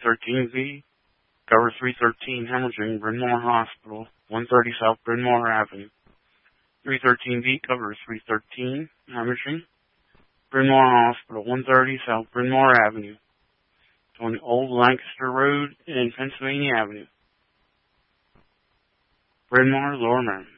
313V, cover 313 hemorrhaging, Bryn Mawr Hospital, 130 South Bryn Mawr Avenue. 313V, cover 313 hemorrhaging, Bryn Mawr Hospital, 130 South Bryn Mawr Avenue, on Old Lancaster Road and Pennsylvania Avenue. Bryn Mawr, Lower Merion.